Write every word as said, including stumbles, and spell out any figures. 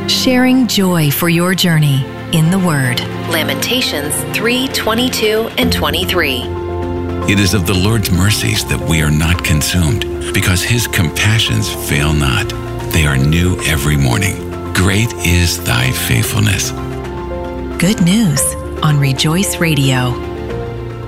Sharing joy for your journey in the Word. Lamentations three twenty-two and twenty-three. It is of the Lord's mercies that we are not consumed, because his compassions fail not. They are new every morning. Great is thy faithfulness. Good news on Rejoice Radio.